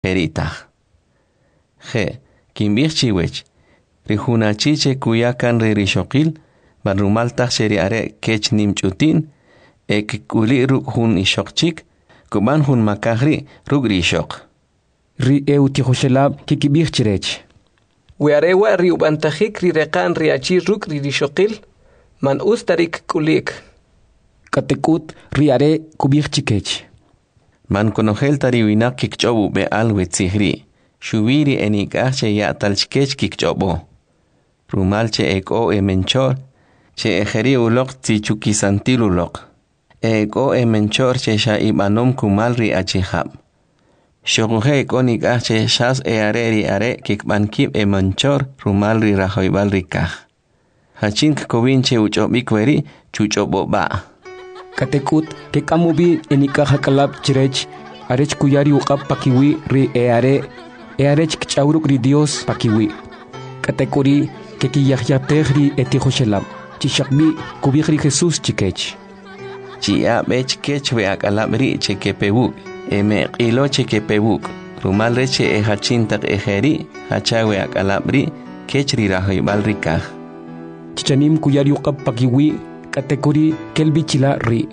Eritaj. Je, kimbich chiwech. Rihunachiche kuyakan ririshokil, barumaltaj sheriare kech nimchutin, kuli ruk hun ishokchik, kuban hun makahri ruk rishok. Ri eutihoshelab kikibich chirech. Wearewa riubantajik rirekan riachi ruk ririshokil, man ustarik kulik. Katekut riare kubich chikech. Man konogel tariwinak kikchobu be alwetzihri. Shubiri enikache ya talchkech kikchobo. Rumalche eko menchor, che ejeri ulok tichukisantil ulok. Eko menchor che sha ibanom kumalri achihab. Shoguhe eko nikache shas areri are kikbankib menchor rumalri rahoibalri kaj. Hachink kovinche uchobikweri chuchobo ba. Katekut ke kamubi enikaja kalab chirech arech kuyari uqab pakiwi ri arech kchauruk ri Dios pakiwi. Katekuri ke kiyahyatehri etihoshelab chishakbi kubihri Jesús chikech. Chia bech kech we akalabri chekepebuk eme qilo chekepebuk rumal reche hachintak ejeri hachawe akalabri kech ri rahoibalri kaj. Chichanim kuyari uqab pakiwi katekuri kelbichila ri.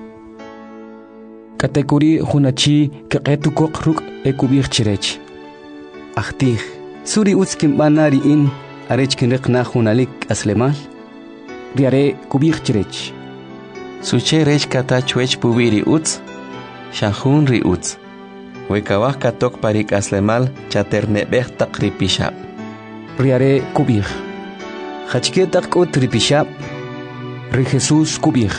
Katekuri hunachi keqetukok ruk ekubich chirech. Ahtih, suri utskim banari in arech kinriqna hunalik aslemal. Riare kubich chirech. Suche rech kata chwech pubiri uts, shahun ri uts. Wekawah katok parik aslemal chaternebech tak ripishab. Riare kubich. Hachketak ut ripishab. Ri Jesús kubich.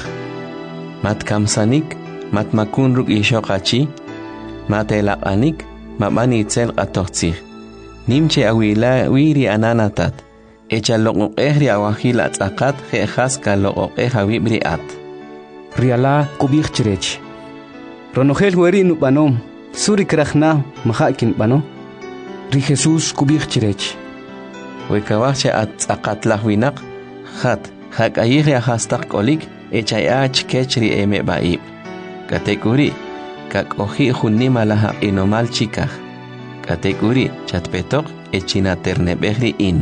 Mat kamsanik, mat makun ruk ishokachi, mat elaqanik, mabani itzel qatoqtzih. Nimche awila wiri ananatat. Echa loqoqehri awahil atzaqat jejas ka loqoqeh awibri at. Riala kubich chirech. Ronogel hueri nubanom, suri krachna mahakin bano. Ri Jesús kubich chirech. Wekawahche atzaqat lahwinak, hat. Hak ayihri ahastak kolik, echayach kechri eme baib. Katekuri, kak ohi hunima laha inomal chikaj. Katekuri, chatpetok, echina ternebehri in.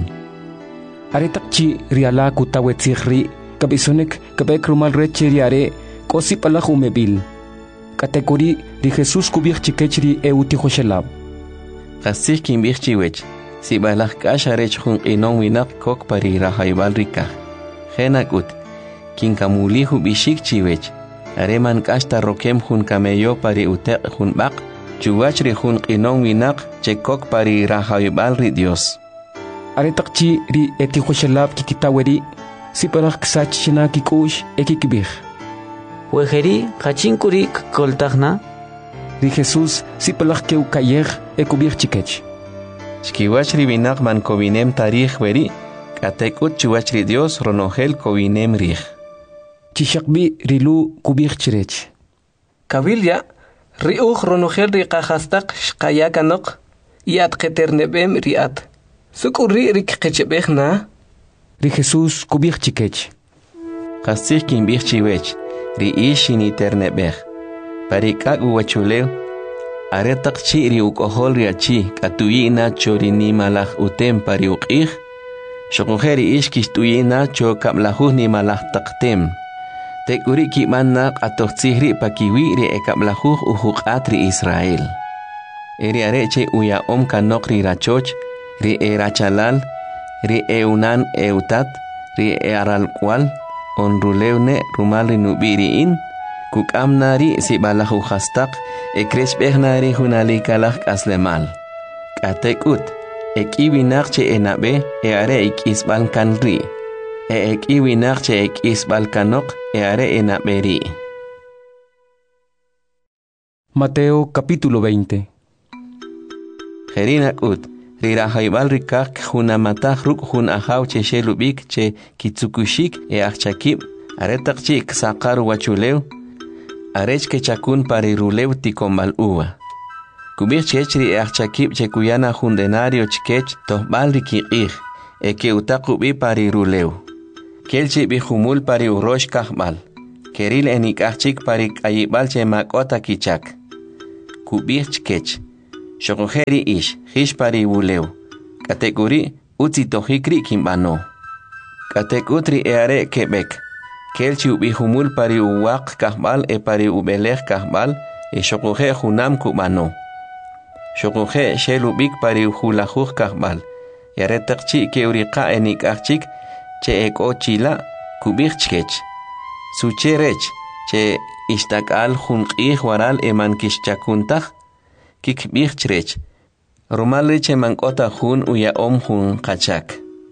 Aretakchi riala kutawetzihri, kabisonek kabek rumal reche riare, kosi palahu mebil. Katekuri, ri Jesús kubich chikechri eutihoshelab. Kasih kimbich chiwech, si balak kasharech hun inon winak kok pari rahaibal rikaj. Henakut, kinkamulihu bishik chiwech, areman kashta rokem hun kameyo pari utek hun bak, chuwachri hun qinon winak chekok pari rahaibal ri Dios. Aretakchi ri etihoshelab kikitaweri, siparak ksachina kikush ekikibich. Wejeri kachinkuri koltagna. Ri Jesús sipalak keukayej ekubich chikech. Shkiwachri winak man kovinem tarij weri, Katekut chuwachri Dios ronogel kovinem rij. Chishakbi rilu kubich chirech. Kabilya, riuj ronogel riqahastak shqayakanok, yat keternebem riat. Sukuri rikqechebejna. Ri Jesús kubich chikech. Kasih kimbich chiwech, ri ishini ternebej. Parikak uwachulew, aretak chi ri ukohol riachi, katuyina chorini malach utem pari uqij. Shokujeri ishkish tuyina cho kablahuh ni malah taktem. Tekuri kimanna qatoqtzihri pakiwi ri ekablahuh uhuqatri Israel. Eri areche uya kanok rachoch, ri rachalal, ri eunan eutat, ri aralkwal, onruleune rumal nubiriin, kukamnari si balahu hastak, ekreshbehnari hunalikalak aslemal. Katekut. Ekiwinakche enabe are ikisbal kanri. Ekiwinakche ikisbal kanok are enaberi. Mateo capítulo 20. Jerinakut, rirahaibal rikak hunamatah ruk hun ahaw che shelubik che kitsukushik achakib, aretakchik sakar wachulew, arech ke chakun parirulew tikombal uwa. Kubich chechri achakib che kuyana hundenario chkech tohbal rikiqij, que utakubi parirulew. Kelchi bihumul pari urosh kahbal, keril enikachik pari kayibal che makota kichak. Kubich chkech, Shokojeri ish, hishpari wuleu. Katekuri, utzi tohikri kimbano. Katekutri eare kebek. Kelchi ubihumul pari uwak kahbal e pari ubelech kahbal e shokoje hunam kubano. Shokoje shelubik pari uhulajuj kahbal. Yaretakchi ke uriqa enik achik che eko chila kubik chkech. Sucherech che istakal junqih waral eman kishchakuntaj kikbik chrech. Rumalri che mankota jun uya jun kachak.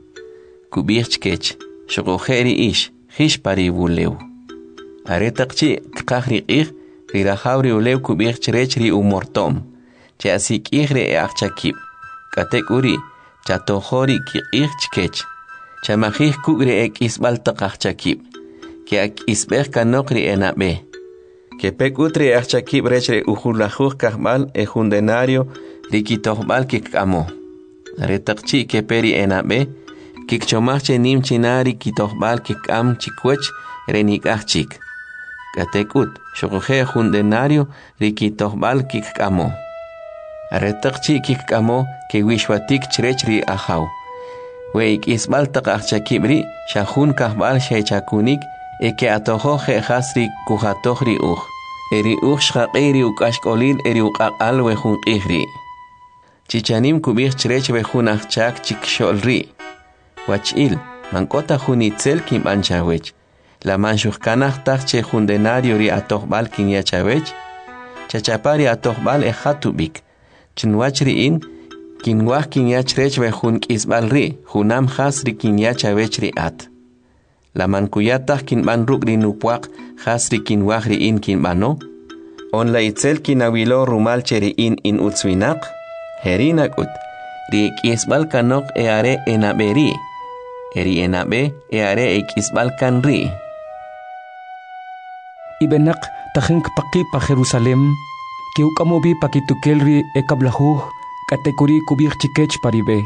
Kubik chkech. Shokojeri ish. Hishpari wuleu. Aretakchi tkahri ih rirajawri uleu kubik chrech ri umortom. Che asik ihre e achakib. Katekuri chatohori ki ih chkech. Chamajih kugre ek isbal takachakib. Ke ak isbeh kanokri enabe. Que pekutri achakib rechre ujulajuj kahbal e jundenario rikitohbal kikamo. Aretakchi ke peri enabe. Kikchomache nim chinari kitohbal kikam chikwech renikachik. Katekut, shokoje jundenario rikitohbal kikamo. Aretakchi kikamo ke wishwatik chrechri ahaw. Weik isbal takachakibri shahun kahbal shechakunik eke atohoje hasri kujatohri Eri shaqiri ukashkolil eri uqaqal wejun ihri. Chichanim kubich chrech wejun achak chiksholri. Wachil, mankota junitzel kim anchawech. La manchukanaj tache jundenario ri atohbal kin yachawech. Chachapari atohbal e hatubik. Chinwachri in, kinwach kin yachrech wejun kisbal ri, junam hasri kin yachawech ri at. La mankuyataj kin banruk ri nupuak hasri kin wachri in kin bano. On la itzel kin awilo rumal cheri in utzwinak. Herinakut, ri kisbal kanok eare enaberi. Eri enabe eare ekisbal kanri. Ibenak tajenk paki pa Jerusalem, que ukamobi pakitukelri ekablahu, katekuri kubir chikech paribe.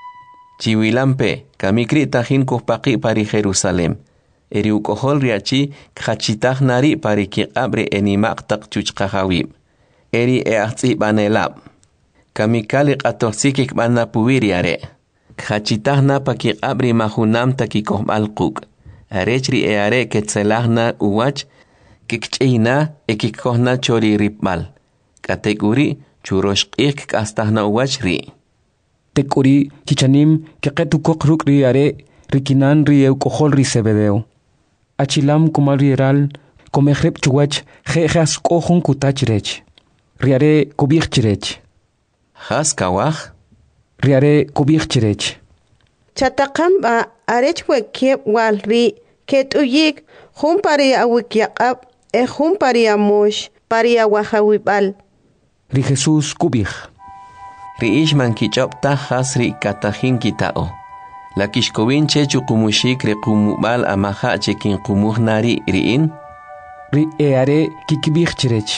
Chiwilampe, kamikri tajin paki pari Jerusalem. Eri ukohol riachi khachitaj nari pari kiqabre enimak tak chuchkahawib. Eri eahtzi banelab. Kamikali qatohsikik bana puwiriare. Khachitajna pakik abri mahunam takikohbal quk. Arechri eare ketzelahna uwach kikchina ekikohna chori ripbal. Katekuri churoshqik kastajna uwach ri. Tekuri chichanim keketukok ruk riare rikinan rieu kohol risebedeo. Achilam kumal rieral komehrep chuwach jejas kohun kutachrech. Riare kubirchrech. Has kawach? Riare kubirchrech. Chatakamba arechwe kiep walri ket uyik humpari awikyaqab humpari amosh pari awahawibal. Ri Jesus kubir. Ri ishman kichopta hasri katajin kitao. La kishkowin che chukumushik re kumubal amaha chekin kumuhnari riin. Ri eare kikibirchrech.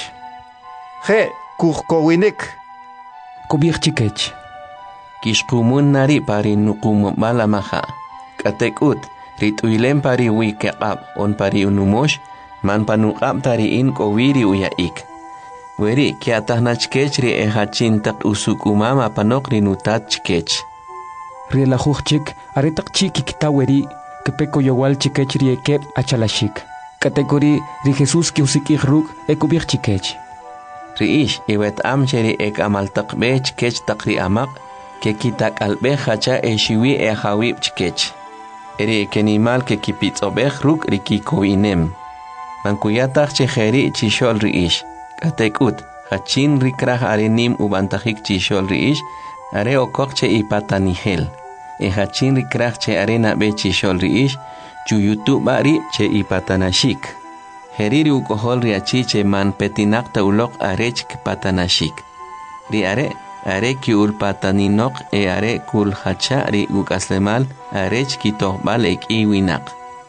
Je kuhkowinik. Kubirchikech. Kishkumun nari pari nukumubal amaha. Katekut rituilen pari wikaqab on pari unumosh man panuqab tariin kowiri uyaik. Weri kiatahnachkech ri ehachin tak usukumama panok rinutat chkech. Rielajuchik aretak chiki kitaweri kepeko yowal chikech ri ekep achalashik. Kategori ri Jesus ki usikik ruk ekubir chikech. Ri ish iwet amcheri ek amaltak bech kech takri amak ke kitak albe hacha eshiwi e hawib chkech. Eri ekenimal ke kipitsobech ruk rikikoinem. Mankuyatach chejeri chishol ri ish. Katekut hachin rikrah arenim ubantajik chishol ri ish are okokche ipatanihel. Hachin rikrah che arena be chishol ri ish chuyutu bari che ipatanashik. Heriri ukohol riachi che man petinakta ulok arech patanashik. Ri are ki ulpataninok are kul hacha ri ukaslemal arech kitohbal ek iwinak.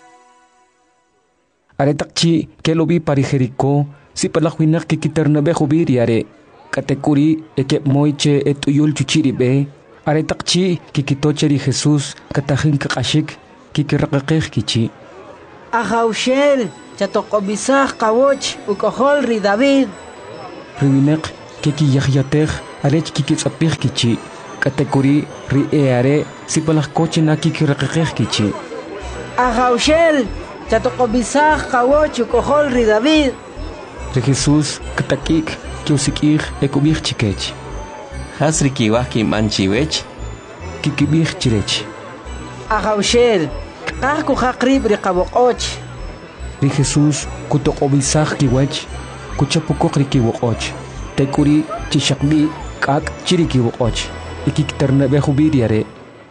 Aretakchi kelobi pari Jericó si palakwinak kikitarnabe hubiriare. Katekuri ekep moiche etuyul chuchiribe. Aretakchi kikitocheri Jesus katajin kakashik kikiraqaqej kichi. Ajaushel chatokobisaj kawoch ukohol ri David. Riwinek kekiyajyatej arech kikitsapij kichi, katekuri ri eare sipalaj coche na kikiraqeqej kichi. Ajaushel, chatokobisaj kawochu kohol ri David. Ri Jesús katakik kiusikij ekubij chikech. Hasri kiwaj kimanchiwech, Kikibij chirech. Ajaushel, kahku hakrib ri kawokoch. Ri Jesús kutokobisaj kiwech, kuchapukok ri kiwokoch. Tekuri chishakbi kak chiri kiwokoch. Ikikternebejubidiare.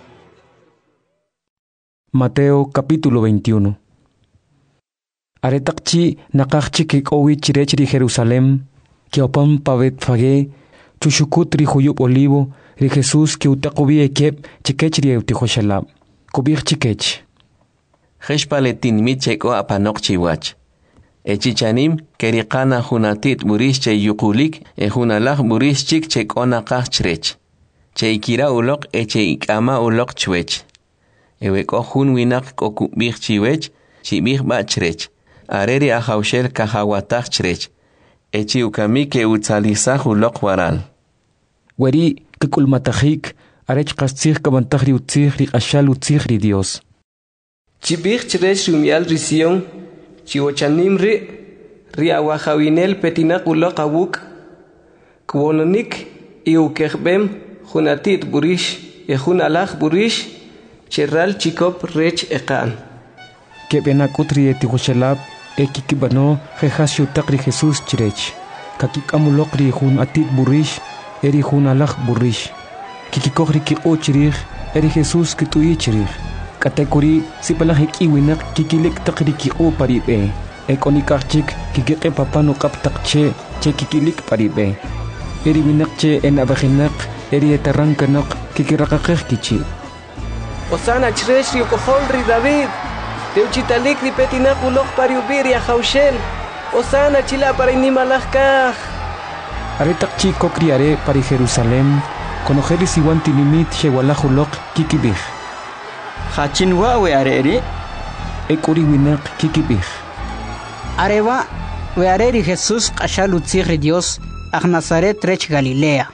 Mateo capítulo 21. Aretakchi nakakchi kikowi chirech ri Jerusalem, kiopam pavet fage, chushukut ri huyub olivo, ri Jesús ki utakobi ekep chikech ri eutijoshalab. Kubir chikech. Jeshpaletin mitcheko apanok chiwach. Echichanim kerikana hunatit burish che yukulik hunalaj burish chik chekona kachrech. Che ikira ulok che ikama ulok chwech. Eweko hun winak kokubir chiwech, chibir bachrech. Areri ajaushel kahawatak chrech. Echi ukami ke utzalizaj ulok waral. Weri kikulmatajik, arech kastzij kabantaj utzij ri ashal utzij ri Dios. Chibij chrech rumial risión, chiwochanim ri awajawinel petinak ulok awuk, kwononik iukejbem hunatit burish, hunalaj burish, cherral chikop rech ekan. Kebenakut ri etijoshalab, ekikibano jejas yutak ri Jesús chirech. Kakikamulok ri hun atit burish, eri hun alaj burish. Kikikok ri kiko chirij, eri Jesús kituyi chirij. Katekuri sipalajik iwinak kikilik tak ri kiko paribe. Ekonikachik kikike papano kaptak che kikilik paribe. Eri winak che en abajinak, eri etarankanak kikirakakej kichi. Osana chrech ri kohol ri David. Teuchitalik ri petinak ulok pariubir ya jaushel. Osana chila para inimalajkaj. Aretakchi kokriare para Jerusalem, konojeris iwan tinimit shewalajulok kikibij. Hachinwa we areri. Ekuri winak kikibij. Areva, weareri Jesús kashal utzij Dios, ag Nazaret rech Galilea.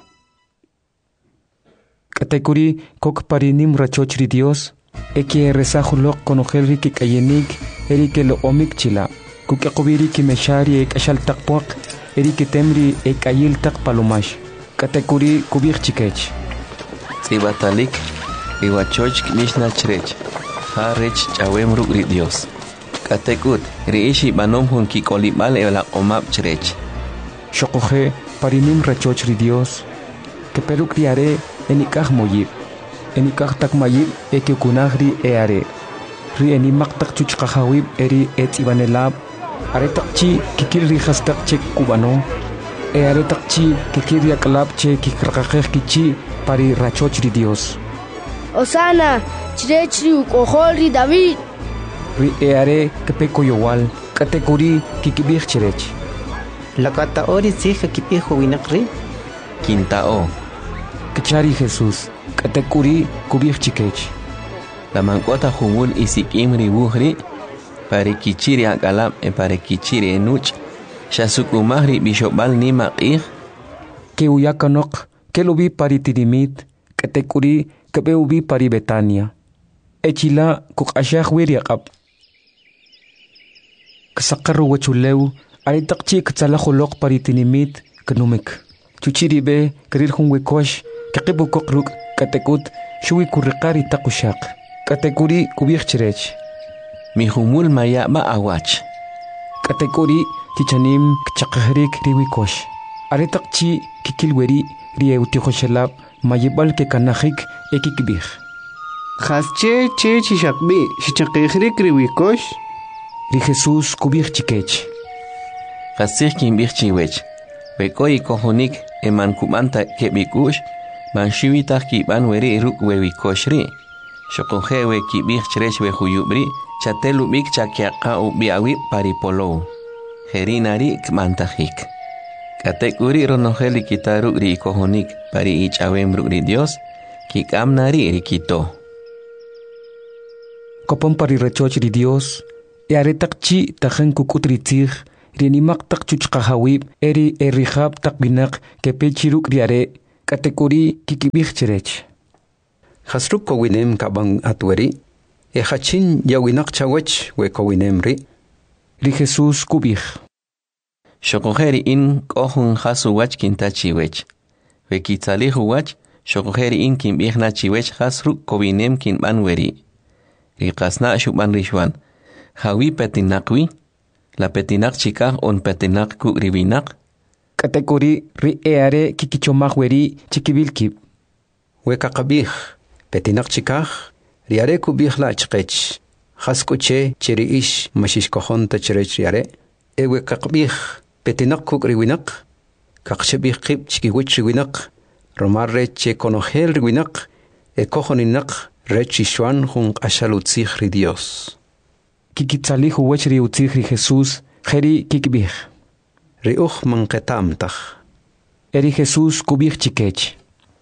Katekuri kok parinim rachochri Dios, eki rezajulok konojelri kikayenik, eri ke lo omik chila. Kukakubiri ki meshari ek ashal takpuak, eri ke temri ek ayil tak palomash. Katekuri kubir chikech. Sibatalik, iwachoch mishna chrech. Ha rech chawem ruk ri Dios. Katekut, riishi banom hun kikolibal la omap chrech. Shokoje parinim rachochri Dios, ke peruk riare enikaj moyib. Enikaj tak mayib eke kunagri eare. Ri enimak tak chuchkajawib eri et ibanelab. Aretakchi kikir rihastak chek kubano. Aretakchi kikir yakalab che kikrakakej kichi pari rachochri Dios. Osana, chirechri ukohol ri David. Ri eare kepeko yowal, katekuri kikibij chirech. Lakata ori tzija kipijo winakri. Quintao. Kachari Jesús, katekuri kubij chikech. La mancota jumul isikim ribuhri, pare kichiri akalab pare kichiri enuch, shasukumahri bishobal nima qih. Que uyakanok, que lo vi pari tidimit, katekuri kebe ubi pari Betania. Echila kukashah wiriakab. Kasakaru wachuleu, aritakchi katsalajolok pari tinimit, kanumik. Chuchiribe, karir hunwekosh, kakibu kokruk, katekut, shui kurikari takushak. Katekuri kubir chirech. Mi humul maya ma awach. Katekuri kichanim kchakahrik riwikosh. Aritakchi kikilweri rieutikoshalab mayibal ke kanahik ekikbih. Hasche che chishakbi shichakihrik riwikosh. Ri Jesús kubir chikech. Hasih kimbih chiwech. Bekoi kohonik eman kumanta kebikush, man shivitah kiban weri ruk wewikoshri. Shokojewe kibih chrech we huyubri, chatelubik chakiaka ubiawi paripolo. Herinari kmantajik. Katekuri ronojeli kitaru ri kohonik pari ichawem ri Dios, kikamnari rikito. Kopon pari rechoch ri Dios, aretakchi tajen kukutri tzig, rinimak tak chuchkahawib, eri erihab tak binak kepechiruk riare, Katekuri kikibih chirech. Hasruk kowinem kabang atweri. Hachin yawinak chawech we kowinem ri. Ri Jesús kubih. Shokojeri in kohun hasu wach kintachiwech. We kitzalihu wach, shokojeri in kimbihna chiwech hasruk kowinem kinban weri. Ri kasna shuban rishwan. Hawi petinakwi. La petinak chikah on petinak ku ribinak. Katekuri ri eare kikichomah weri chikibilkib. We kakabih. Petinak chikah. Riare kubih la chkech. Haskuche chiri ish mashish kohon ta chirech riare. Ewe kakabih. Petinak kuk riwinak. Kakshebih kib chikiwich riwinak. Romar reche konohel riwinak. Kohoninak rechi shwan hun ashalutzich ri Dios. Kikitzalihu wech ri utzich ri Jesús. Jeri kikibih. Riuch manketamtach. Eri Jesús kubih chikech.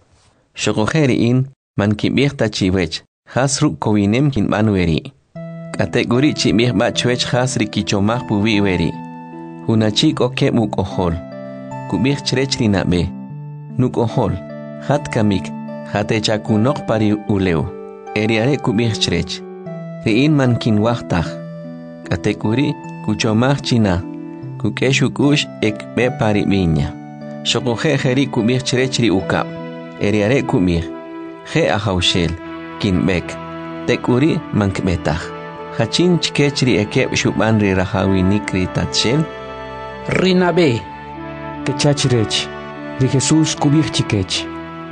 Shokojeri in man kimbih tachiwech. Hasruk kowinem kinban weri. Kategori chibih bachwech hasri kichomah puwi weri. Hunachik oke muk ohol. Kubih chrech rinabe. Nuk ohol. Hat kamik. Hate chakunok pari uleu. Eriare kubih chrech. Riin man kinwachtach. Kategori kuchomah china. Kukeshukush ekbe pari viña. Shokoje jeri kubih chrech ri ukap. Eriare kubih. Je ahaushel. Kinbek. Tekuri mankbetach. Hachin chkechri ekeb shuban ri rahawinik ri tatshel. Rinabe. Kechachirech. Ri Jesús kubih chikech.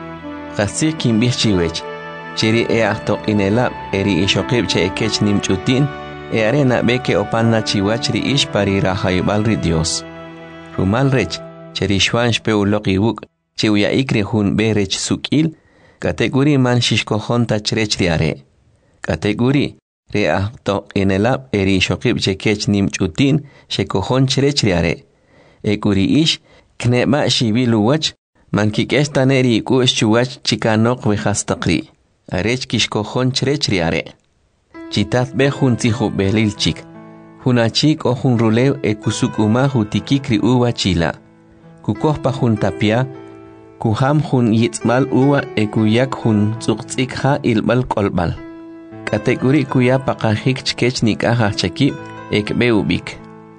Hasir kinbih chiwech. Chiri eachto inelab eri ishokib che ekech nimchutin. Earena beke opanna chiwach ri ish pari rahayibal ri Dios. Rumal rech. Cheri shwan shpeulok iwuk. Chiuya ikri hun berech sukil. Kategori man shishkohon tachrech riare. Kategori reachto inelab eri shokib chekech nimchutin shekohon chrech riare. Ekuri ish kneba shibilu wach man kikestaneri kush chuwach chikanok vehastakri. Arech kishkohon chrech riare. Chitat be hun tihu belilchik. Hunachik o hun rulew ekusukuma hutikikri uwa chila. Kukohpa hun tapia. Kuham hun yitzmal uwa ekuyak hun tzuktsikha ilbal kolbal. Kategori kuya pakahik chkech nikah chakib ekbe ubik.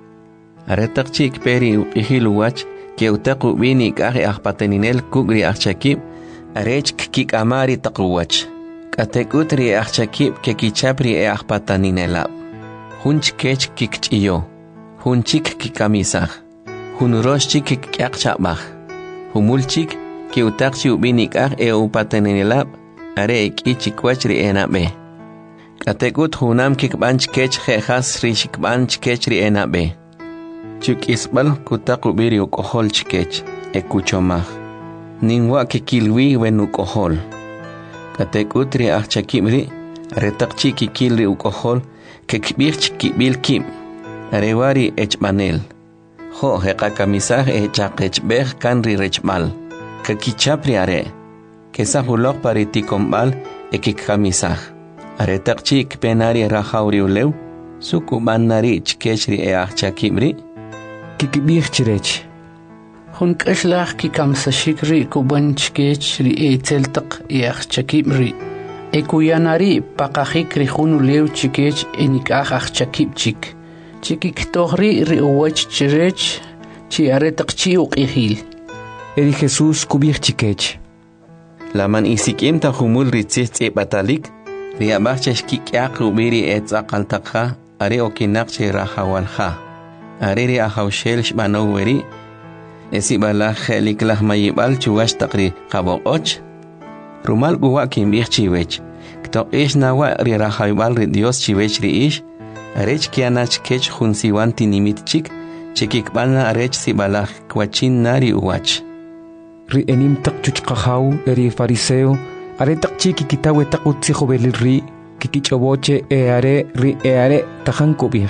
Aretak chik peri upihilu wach ke utak ubi nikah ahpateninel kugri achakib arech kik amari takuwach. Kategutri achakib ke kichapri ahpataninelab. Hun chkech kik chiyo. Hun chik kikamisah. Hun rosh chik kik chabach. Humul chik ki utakchi ubinikah upatenelab are iki chikwachri enabe. Katekut hunam kikbanch kech jejas rishikbanch kechri enabe. Chuk isbal kutak ubiri ukohol chikech ekuchomah. Ninwa kikilwi wen ukohol. Katekutri achakimri retakchi kikilri ukohol kekbich kibil kim. Arewari echmanel. Ho hekakamisah echakechbeh kanri rechmal. Kakichapri are. Kesahulok pariticombal ekikamisah. Aretakchik penari rahauri uleu. Sukubanari chkechri achakimri. Kikibih chirech. Hun kashlach kikamsashikri kuban chkechri eteltak achakimri. Ekuyanari pakahikri hunuleu chikech enikah achakipchik. Chikiktohri riuwach chirech chi aretakchi ukihil. Eri Jesús kubih chikech. Laman isikim ta humul ritzitzi batalik. Riabachech kikyak ubiri etzakaltakha. Are okinakche rahawalha. Are ri ahaushel shbanoweri. Esibala heliklah mayibal chuwash takri kabokoch. Rumal guwa kimbih chiwech. Kto ish nawa ri rahawibal ri Dios chiwech ri ish. Arech kianach kech hunsiwan tinimitchik. Chikikbana arech sibalach kwachin nari uwach. Ri enim tak chuchkahaw eri fariseo. Are tak chiki kitawe tak utziho belilri. Kikichoboche eare ri eare tahan kubih.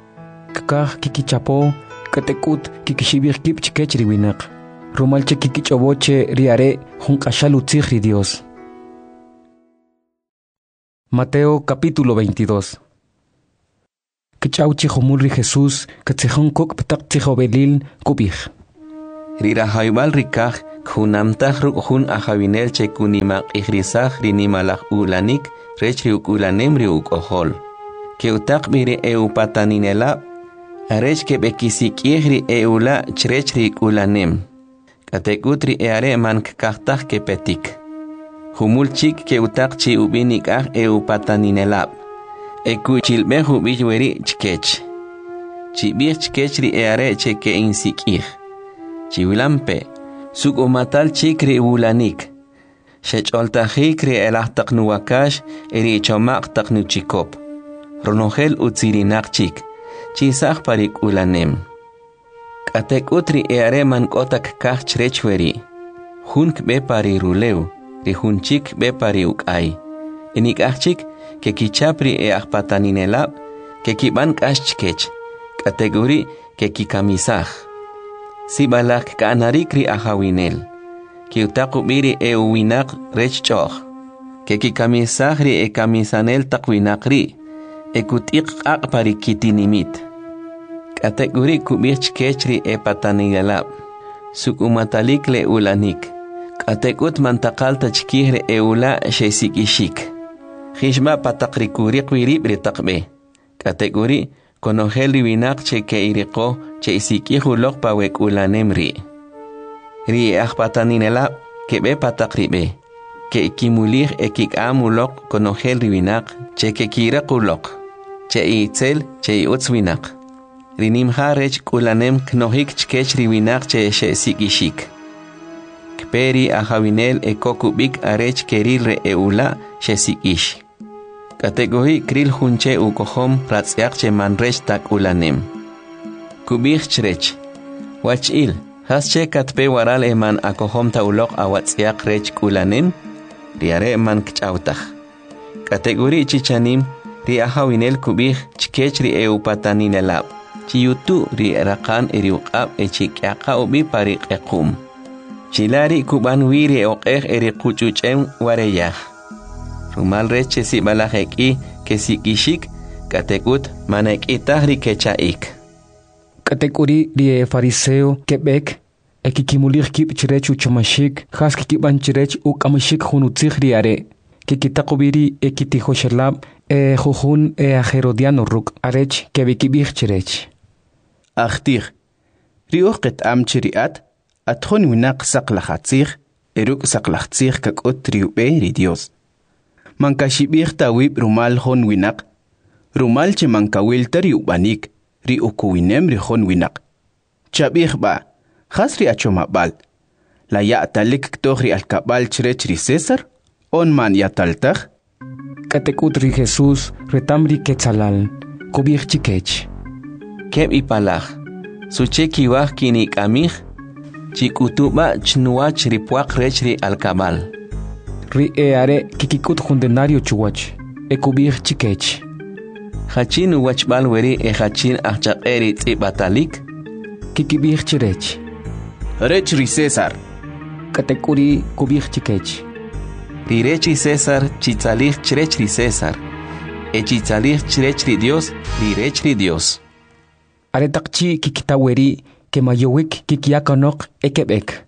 Kakah kikichapo katekut kikishibih kip chikech riwinak. Rumalche kikichoboche riare hunkashal utzih ri Dios. Mateo capítulo 22. Kichauchi homulri Jesús katzehon kok ptak belil kubih. Rirahaybal rikaj kunamtaj ruk ajawinel che kunimaq ihrisaj rinimalaj ulanik rech riuk ulanem riuk ohol. Que utaq biri eupataninelab arech que bekisikihri eula chrech riuk ulanem. Katekutri eare man kaktaj que petik. Humul chik que utaq chi ubinik aj eupataninelab. Ekuchilbe hubilweri chkech. Chibir chkech ri eare che que insikih. Chiwilampe, suk umatal chikri ulanik. Shech oltajikri elahtak nuwakash eri chomaq tak nuchikop. Ronogel utsirinak chik, chisaj parik ulanem. Katek utri eare man kotak kach chrechweri. Hunk be pari ruleu, ri hunchik be pari ukay. Enik achik ke kichapri akpataninelab, ke kiban kash chkech. Kategori ke kikamisaj. Sibalak kanarikri ajawinel. Ki utaqubiri winak rech choch. Ke kikamisajri kamisanel taqwinakri. Ekutik akpari kitinimit. Kategori kubich kechri pataniyalab. Suk umatalik le ulanik. Katekut mantakalta chkihre ula shesikishik. Hishma patakrikurik wirib ritaqbe. Kategori konogel winak che ke iriko che isikihulok pawek ulanemri. Ri akpataninelab kebe patakribe. Ke ikimulih amulok konogel winak che ke kirakulok. Che itzel che utzwinak. Rinim harech ulanem knohik chkech riwinak che sikishik. Kperi ajawinel kokubik arech kerilre eula sikish. Kategori kril hunche ukohom ratzyak che manrech tak ulanem. Kubich chrech. Wachil, hasche katpe waral eman akohom taulok awatzyak rech ulanem, riare man kchautaj. Kategori chichanim, ri ajawinel kubich chkech ri eupataninelab. Chiyutu ri rakan eriuqab echikyaka ubi parik ekum. Chilari kuban wiri oqej eri kuchuchem wareyaj. Rumal reche si balajeki que si kishik katekut manekitah ri kechaik. Katekuri ri fariseo kebek ekikimulich kip chirech uchamashik has kikiban chirech ukamashik hunutzig riare. Kikitaqubiri ekitihoshelab jujun ajerodiano ruk arech kebikibich chirech. Achtir riuqet amchiriat atjon winak saqlahatzig eruk saqlahatzig kakot riube ri Dios. Mankashibir tawib rumal hon winak. Rumal che mankawil tari ubanik ri ukuwinem ri hon winak. Chabir ba, khasri achomabal. La ya'talik ktohri alkabal chrech ri César, on man yataltaj. Katekut ri Jesús retamri ketzalal, kubir chikech. Keb ipalaj, suche kiwaj kinik amij, chikutuba chnuach ripuak rech ri alkabal. Ri eare kikikut jundenario chuwach, ekubir chikech. Hachin uwachbal weri hachin achaqeri tzibatalik. Kikibir chirech. Rech ri César. Katekuri kubir chikech. Ri rech ri César chitzalij chrech ri César. Chitzalij chrech ri Dios, ri rech ri Dios. Aretakchi kikitaweri ke mayowik kikiakanok ekebek.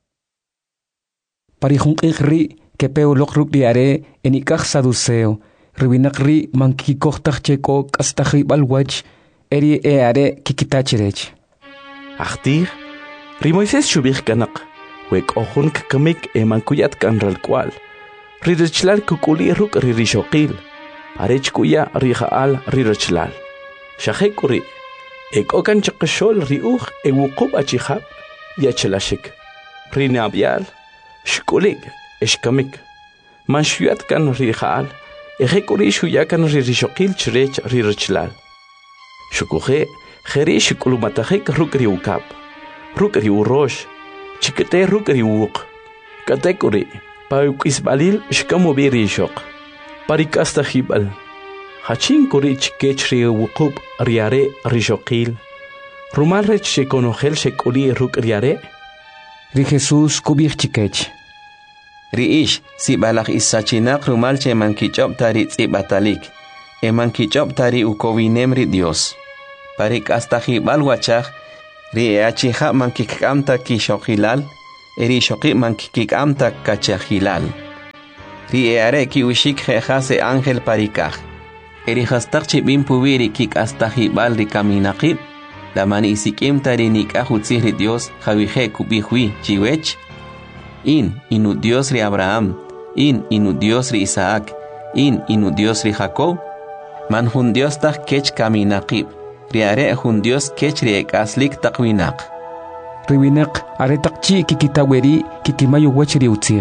Parihunqik ri que peolok ruk diare enikaj saduceo, riwinak ri mankikoktaj cheko kastajri balwach, eri eare kikitachirech. Achtir, ri Moisés shubich kanak, wek ohun kakamik mankuyat kanral kwal, ri rechlal kukuli ruk ri rishokil, arech kuya ri jaal ri rechlal. Shahekuri, ek okan chakashol ri uj wukub achihab, yachelashik, ri nabial, shkulig, Eshkamik. Man shuyat kan rijaal. Ejekuri shuyakan ririshokil chrech ririchlal. Shukuhe, jere shikulumatajek rukri ukap. Rukri urosh. Chikete rukri uk. Katekuri. Paukisbalil shkamubi rishok. Parikasta hibal. Hachin kuri chikech ri ukub riare rishokil. Rumalrech shekonogel shekuli rukriare. Ri Jesús kubir chikech. Riish, si balak isachinak rumal che mankichop tari tzibatalik. Mankichop tari ukowinem ri Dios. Parik hasta hibal wachaj, Ri achija man kikkamta kishokilal, eri shoki man kikkamta kachajilal. Ri are ki ushik jehase ángel parikaj. Eri hastak chibin pubiri kik hasta jibal ri kaminaqib. La mani isikimta ri nikajutzih ri Dios javije kubihui chiwech. Inu Dios ri Abraham. Inu Dios ri Isaac. Inu Dios ri Jacob. Man hun Dios tak kech kaminaqib. Ri are hun Dios kech ri ekaslik takwinaq. Riwinaq are takchi kikitaweri kikimayo wachri utzih.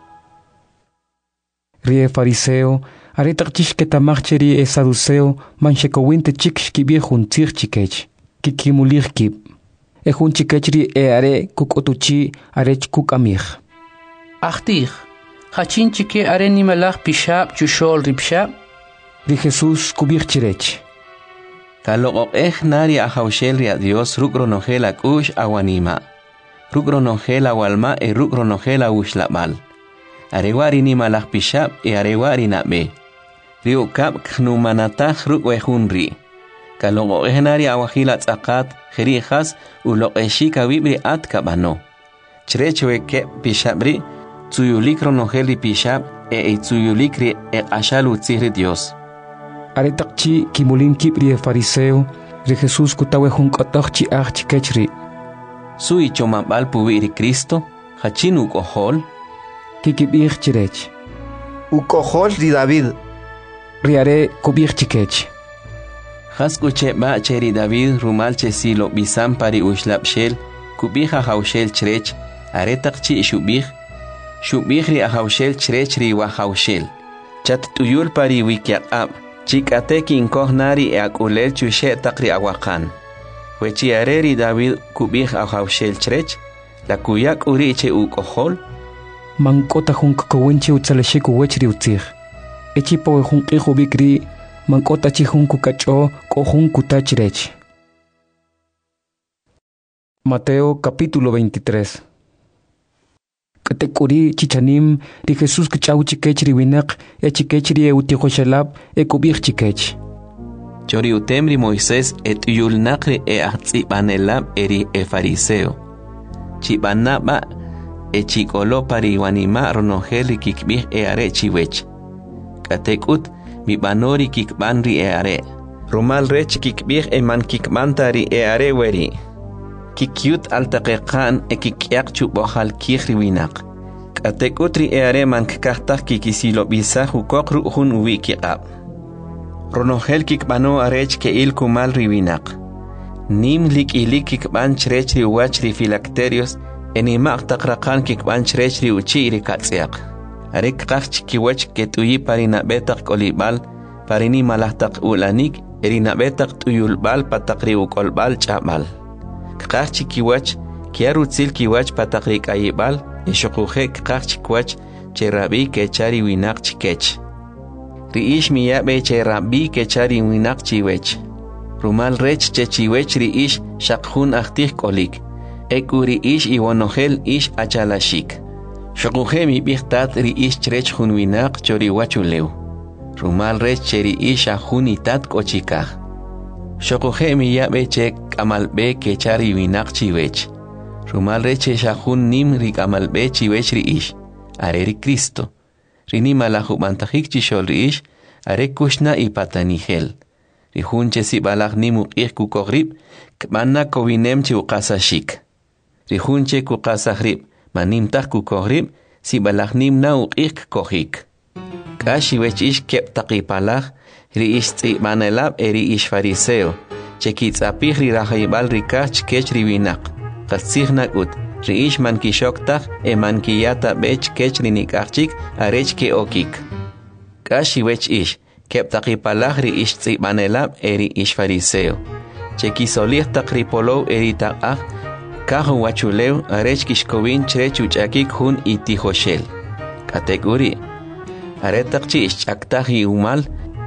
Ri fariseo are takchish ketamacheri saduceo manchekowinte chiksh kibie juntzih chikech. Kikimulich kib. Hun chikechri are kukotuchi arech kukamich. Achtich. Hachin chike are nimalach pishab chushol ripshab. Ri Jesús kubich chirech. Kalogok nari ahaushel ri a Dios rukronogel akush awanima. Rukronogel awalma rukronogel awushlabal. Arewari nimalach pishab arewari nabe. Rio kap knumanatach rukwehunri. Kalogok nari awahilat zakat jerijas ulokeshika wibri at kabano. Chrechewe ke pishabri tsuyulik ronogeli pishab tsuyulikri ashalu tzihri Dios. Are takchi kimulin kibri fariseo ri Jesús kutawe hunkotokchi chikechri. Sui chomabal pubiri Cristo hachin ukohol. Kikibich chirech. Ukohol ri David. Riare kubich chikech. Haskuche ba cheri David rumal chesilo bisam pari ushlapshel kubija haushel chrech are takchi shubich. Shubich ri ahaushel chrech ri wahaushel. Chat tuyul pari wikiaqab. Chikate kinkohnari akulel chushe takri awakan. Wechi areri David kubich ahaushel chrech. La kuyak uriche ukohol. Mankota hunkowinche utsaleshiku wechri utzih. Echipo hunkihu bikri. Mankota chihunku kacho kohunku tachrech. Mateo capítulo 23. Katekuri chichanim ri Jesús kachau chikechri winak chikechri eutihoshalab kubich chikech. Chori utemri Moisés uyulnakri ahtzibanelab eri fariseo. Chibanaba chikolo pari wanima ronogeli kikbih are chiwech. Katekut mi banori kikbanri are. Rumal rech kikbih man kikbantari are weri. Kikyut altaqiqan kikyak chubohal kihri winak. Katekutri are man kakahtak kikisilo bisah ukokru hun wikiqab. Ronogel kikbano arech ke il kumal riwinak. Nim lik ilik kikban chrechri wachri filacterios enimaq taqraqan kikban chrechri uchiri katsiaq. Arek qach kiwach ketuyi parina betaq kolibal parini malahtaq ulanik erina betaq tuyulbal pataqri ukolbal chabal. Qach kiwach kiarutzil kiwach pataqri kayibal eshuquje qach kiwach cherabi kechari winak chikech. Riish miyabe cherabi kechari winak chiwech. Rumal rech chechiwech riish shaqhun ahtih kolik. Ekuri ish iwonogel ish achalashik. Shokuje mi bihtat ri ish chrech hun winak chori wachuleu. Rumal rech cheri ish ahunitat kochikah. Shokuje mi yabe che kamalbe kechari winak chiwech. Rumal rech shahun nim ri kamalbe chiwech ri ish. Are ri Cristo. Rini malahu bantajik chishol ri ish. Are kushna y patanihel. Ri hunche si balak nimuk ich kukogrib. Kmanna kovinem chi ukasashik. Ri hunche kukasahrib. Manim tak kukohrib, si balahnim na uqik kohik. Kashi wech ish kep taqipalach, ri ish tz'ibanelab eri ish fariseo. Chekitz apih ri rahayibal rikach kech riwinak. Qatzihnak ut, ri ish man kishoktak man kiyata bech kech rinikachik arech ke okik. Kashi wech ish kep taqipalach ri ish tz'ibanelab eri ish fariseo. Chekisolih taqripolo eri taqach, Kaho wachuleu arech kishkovin chrech uchakik hun itihoshel. Kategori. Aretaqchi ishchaktahi umal.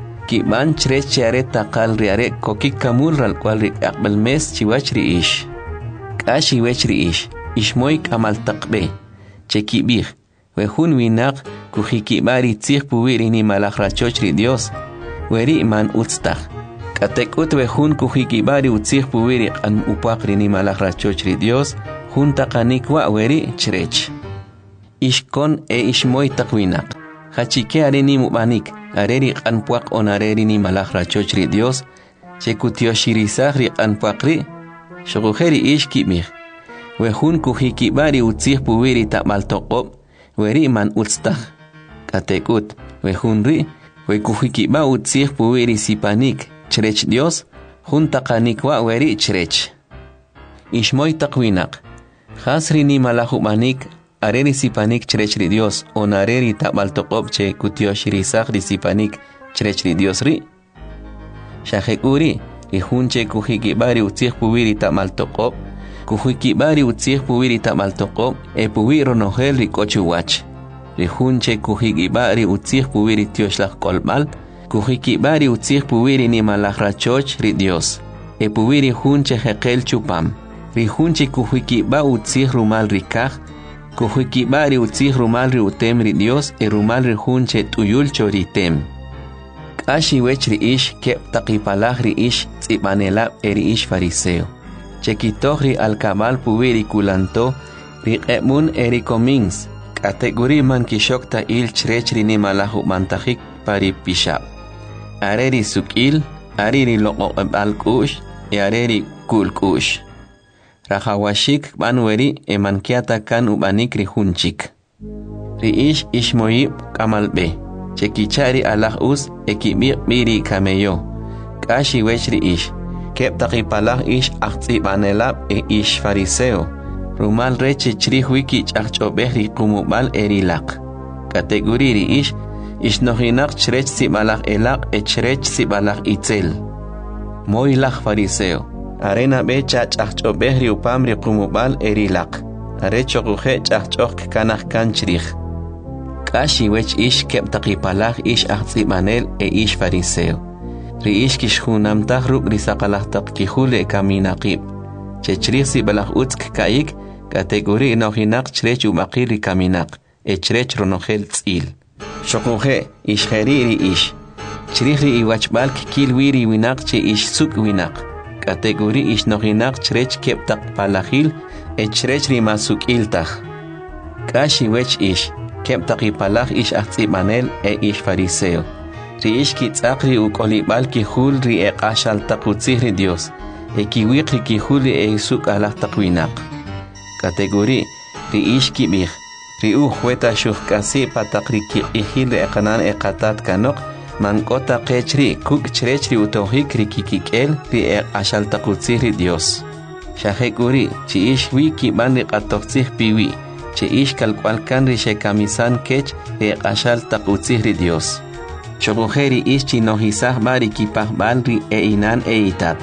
Kiban chrech aretaqal riare kokik kamul ral cual ri akbel mes chiwachri ish. Kashi wechri ish. Ishmoy kamal taqbe. Chekibih. Wehun winak kuhikibari tzih puwiri ni malachrachochri Dios. Weri man utstach. Katekut behun kuhikibari utzih puwiri an upakri ni malak rachochri Dios junta kanikwa weri chrech. Ishkon ishmoy takwinak. Hachike areni mubanik areri anpuak onareri ni malak rachochri Dios chekutioshirisak anpuakri shogujeri ishkimih. Wehun kuhikibari utzih puwiri tamaltoqob weri man utztah. Katekut wehunri wekuhikiba utzih puwiri sipanik chrech Dios junta kanikwa weri chrech. Ishmoy takwinak. Hasri ni malahubanik areri sipanik chrechri Dios onareri tabaltoqob che kutioshirisak sipanik chrechri Dios ri. Shahekuri rihunche kuhikibari utzih puwiri tamaltoqob kuhikibari utzih puwiri tamaltoqob puwi ronohel rikochuwach. Rihunche kuhikibari utzih puwiri tioshlak kolmal kuhikibari utzih puwiri ni malakrachoch ri Dios puwiri hunche hekel chupam. Rihunche kuhikiba utzih rumal rikaj kuhikibari utzih rumal ri utem ri Dios rumal rihunche tuyul choritem. Kashi wech ri ish kep taqipalaj ri ish tzibanela ri ish fariseo chekitoh ri alkabal puwiri kulanto ri qemun eri komins kategori man kishokta il chrech ri ni malahu mantajik pari pishab areri sukil ariri loqo alkush areri kulkush. Rahawashik banweri emankiata kan ubanik rihunchik. Riish ishmoyib kamalbe. Chekichari alah us ekibir miri kameyo. Kashi wech riish. Kep taqipalah ish achtzibanelab ish fariseo. Rumal reche chrihwiki chachobeh rikumubal erilak. Kategori riish ishnohinak chrech sibalak elak chrech sibalak itzel. Moilak fariseo. Arena be chachachcho behri upamri kumubal erilak. Arecho guhe chachchok kanach kanchrich. Kashi wech ish kep taqipalach ish achtzibanel ish fariseo. Ri ish kishhunam tahruk risaqalach taqkihule kaminaqib. Chechrich si balach utsk kaik kategori nohinak chrech umaqiri kaminak. Chrech ronohel tzil. Shokuhe ish heriri ish. Chrihri iwachbalk kilwiri winak che ish suk winak. Kategori ishnohinak chrech keptak palahil chrech rimasuk iltach. Kashi wech ish keptak ipalach ish achtzibanel ish fariseo. Ri ish kitzakri ukolibal kihul ri ashal takutzih ri Dios. Kiwik ri kihul ri suk alah takwinak. Kategori ri ish kibich. Ri hueta shuhkasi patakri kihil ri kanan katat kanok. Mankota qechri kuk chrechri utohik ri kikikel ri ashal takutzih ri Dios. Shahekuri chi ish wiki ban ri qatoqtzih piwi. Chi ish kalkwalkan ri shekamisan kech ri ashal takutzih ri Dios. Shogujeri ish chinohisah bari kipah bal ri inan itat.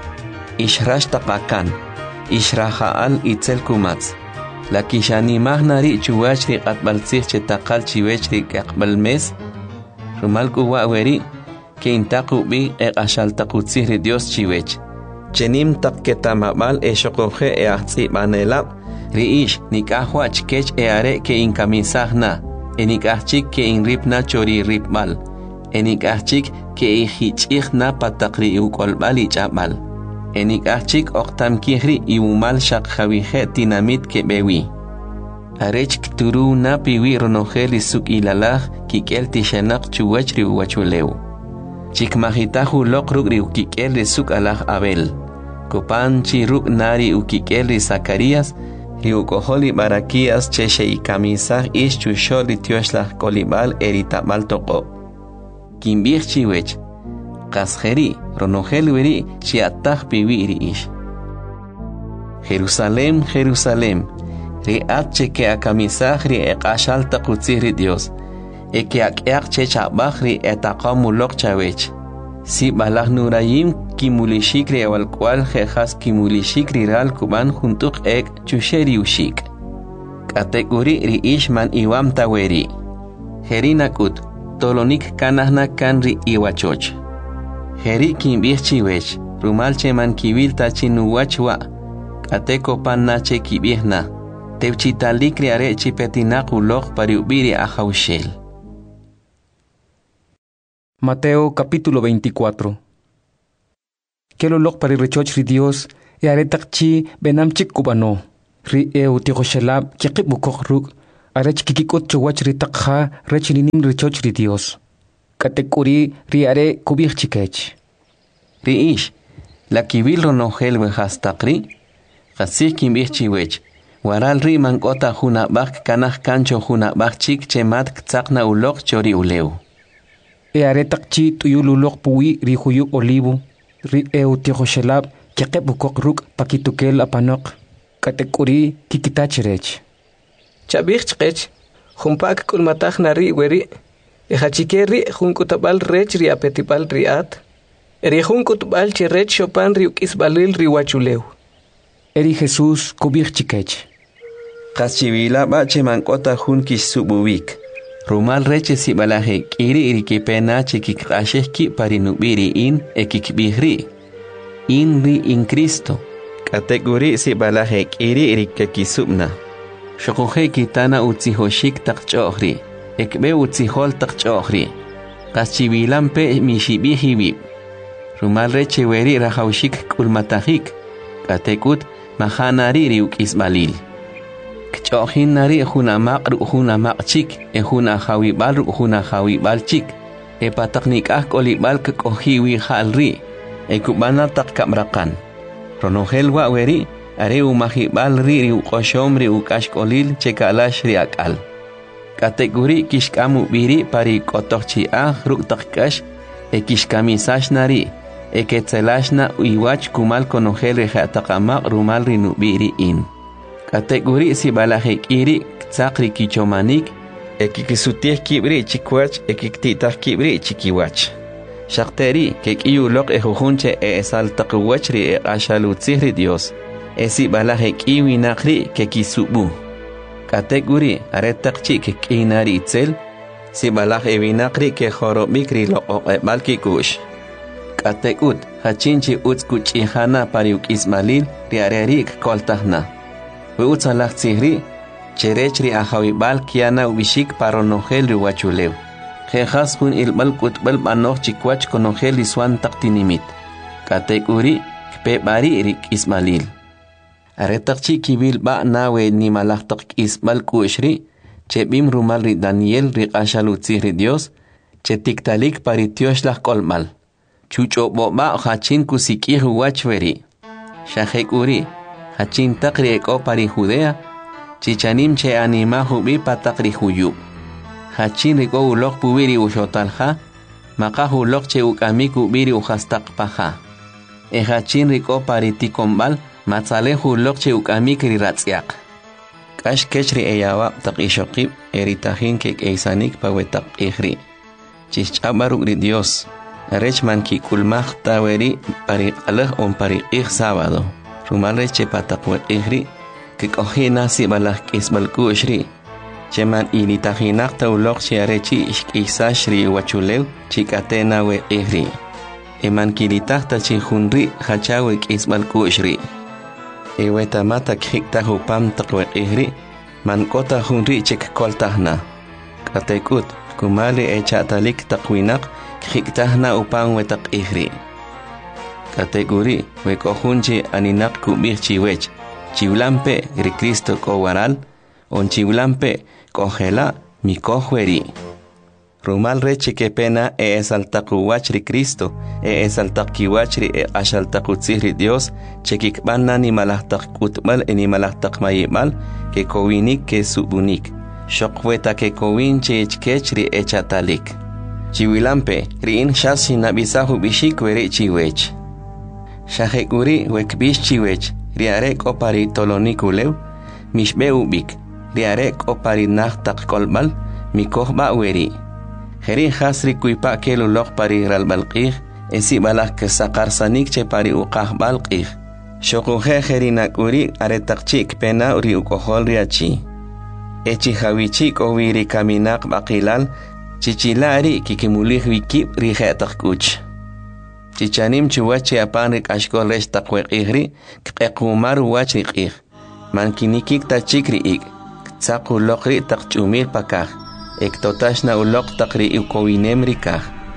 Ishrash taqakan. Ishrahaal itzel kumatz. La kishanimah nari chuwach ri qatbaltzih chetakal chiwech ri kakbal mes. Rumalku waweri que intaku bi ashal takutzih ri Dios chiwech. Chenim takketamabal shokoje ahtzibanelab ri ish nikahwach kech are ke inkamisahna enikahchik ke inripna chori ripbal enikahchik ke ihichihna patakri ukolbali chabal enikahchik oktam kihri iumal shakhawihe tinamit ke bewi. Arech kturu na piwi ronoheli suk ilalah kikel tishanak chuwachri uwachuleu. Chikmahitahu lokrugri ukikel ri suk alah Abel. Kopan chiruk nari ukikel ri Zacarias ri ukoholi barakias cheshe ikamisah ish chusholi tioshlah kolibal eritabal toko. Kimbich chiwech. Kasjeri ronoheli weri chiatah piwi ri ish. Jerusalem, Jerusalem. Ri atche ke akamisah ri ashal takutzih ri Dios. Eke akyak che chabach ri etaqamulok chawech. Si balah nurayim kimulishik ri awalkwal jejas kimulishik ri ral kuban juntuk ek chusheri ushik. Kategori ri ishman iwam taweri. Herinakut tolonik kanahna kan ri iwachoch. Heri kimbich chiwech. Rumal cheman kibil tachinuwachwa. Kateko pannache kibihna. Teuchitalik riare chipetinak ulog pariubiri ajaushel. Mateo capítulo 24. kelo lok pari rechoch ri Dios e are takchi benam chik kubano ri e utigo shalab kiki bukok ruk arech kikikot chowach ri takha rechininim rechoch ri Dios katekuri ri are kubich chikech ri ish la kibil ronogel we hastakri khasik kimbich chiwech waral ri mankota huna bak kanah kancho huna bak chik chemat ktsakna ulok chori uleu e are takchi tuyululok puwi ri huyu olivo ri e utigo shalab kiki bukok ruk pakitukel apanok katekuri kikitachirech chabich chkech humpak kulmatach nari weri echachikeri junkutabal rech ri apetipal riat eri junkutbal chirech chopan ri ukisbalil ri wachuleu eri Jesús kubich chikech Kachivila bache mankota hun kisububik rumal reche sibalaje kiri iri kipena chikikasheki parinubiri in ekikbihri in ri in Cristo kategori sibalaje kiri iri kekisubna shokoje kitana utzihoshik takchohri ekbe utzihol takchohri kachivilampe mishibihibib rumal reche weri rahaushik kulmatahik katekut mahanari ri ukisbalil kchohin nari huna maq chik e huna hawi bal chik e pataknik akoli bal kohiwi halri e kubana tak kamrakan ronogel wa weri are umahi bal ri uqoshom ri ukashkolil chekalash ri akal kategori kishkamu biri pari kotochi ruk takkash e kishkamisash nari e ketzelashna uiwach kumal konogel ri hataqamaq rumal ri nubiri in kategori si balaje kiri tsakri kichomanik ekikisutih kibri chikwach ekiktitah kibri chikiwach shakteri kekiyulok ejujunche esaltaqwachri ashalutzihri Dios si balaje kiwi nakri kekisubu kategori aretakchi kekinari itzel si balaje vinakri ke jorobikri lo balkikush katekut hachinchi utskuchihana pariuk ismalil riarerik koltahna Utzalach Zihri, Cherechri Ahawibal Kiana Ubishik Paronogel Riwachuleu. Jejas Hun Ilbal Kutbal Banoch Chikwach Konogel Iswan Taktinimit. Katekuri, Kpebari Rik Ismalil. Aretakchi Kibil Ba Nawe Nimalachtak Ismal Kushri, Chebim Rumal Daniel Rik Ashalutzihri Dios, Chetiktalik Paritioshlah Kolmal. Chucho Boba Hachin Kusikir Wachveri. Shahekuri. Hachin takri eko pari Judea, chichanim che anima hubi patakri huyub. Hachin riko ulok pubiri ushotalha, maka ulok che ukamiku biri uhastak paha. Hachin riko pari tikombal, matzale ulok che ukamikri ratsiak. Kash kechri eyawa tak ishokib, eritahin kek eisanik pawetak ihri. Chichabaruk ri Dios, rechman ki kulmach taweri pari aleh on pari sábado. Rumalre che patakwe ihri que cogina si balah isbal kushri cheman initahinak taulok chiarechi isashri wachulew chikatena we ihri eman kilitahta chihunri hachawe isbal kushri eweta mata khikta hupam takwe ihri man kota hunri chek koltahna katekut kumali echatalik takwinak khiktahna upang wetak ihri kategori we kohunchi aninak kubir chiwech chiulampe ri Cristo kowaral on chiulampe kogela mi kohweri rumal reche que pena esaltakuwach ri Cristo esaltakiwach ri ashaltakutzihri Dios chekikbanna ni malahtak kutmal ni malahtak mayimal que kowinik que subunik shokweta que kowinche echkech ri echatalik chiulampe ri in shasi nabisahu bishik weri chiwech Shahekuri wekbish chiwech, riarek opari tolonikulew, mishbe ubik, riarek opari nachtak kolbal, mikohba weri. Heri hasri kuipa kelulok pari ralbalqih, esi balak kesakar che pari uqahbalqih. Shokuhe heri nakuri aretakchik pena uri ukohol riachi. Echi hawichik owiri kaminak bakilal, chichilari kikimulih wikip rihetak kuch. Chichanim chuwachi apanrik ashkol resh takwe ihri, kqequmar wachi ih. Mankinikik tachikri ik, tsaku lokri takchumir pakah, ektotashna ulok takri ukowinem rikah.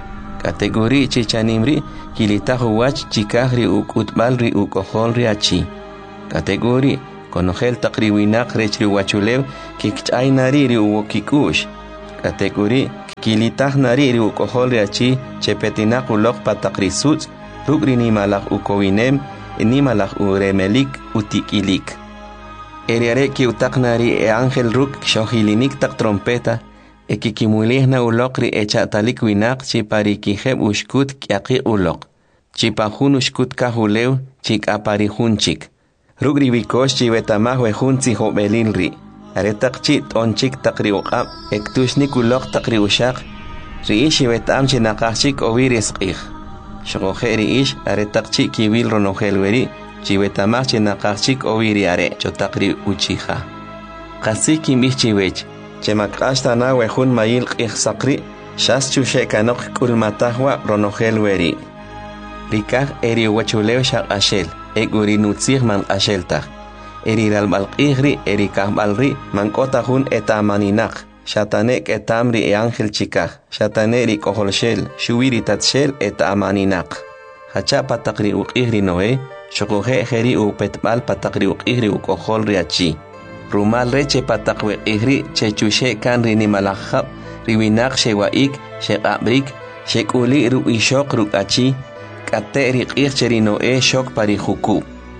Categorí chichanimri kilitajo wach chikahri ukutbalri ukoholri achi. Categorí konogel takriwinak rechri wachulew kikchainari uwokikush. Categorí kilitah nari ukoholri achi chepetinak ulok patakrisutz rugri nimalak ukowinem nimalak uremelik utikilik. Eriare ki utaknari ángel ruk shohilinik tak trompeta ekikimulihna ulokri echatalik winak chiparikiheb ushkut kiaki ulok. Chipahun ushkut kahulew chikaparihunchik. Rugri wikosh chivetamah wehunzi hobelilri. Aretak chit onchik takri uqab ektushnik ulok takri ushak. Riish chivetam chinakachik owirisqih. Shogoheri ish aretak chik kiwil ronohelweri chivetamah chinakachik owiriare chotakri uchiha. Qasiki mih chiwech. Chemakashta na wehun mayil qihsaqri shas chushe kanok kulmatahwa ronohelweri. Rikah eri wachulew shaq ashel eguri nutzih man asheltah. Eri ralbalqihri eri kahbalri mankotahun etamaninak. Shatanek etamri e ángel chikah. Shataneri koholshel shuwiri tatshel etamaninak. Hacha patakri uqihri noe shokuhe heri upetbal patakri uqihri ukoholri achi. Rumal reche patakwe ihri chechushe kan rini malakhab riwinak shewaik shekabrik shekuli ru ishok rukachi kate riqih cherino shok parihuku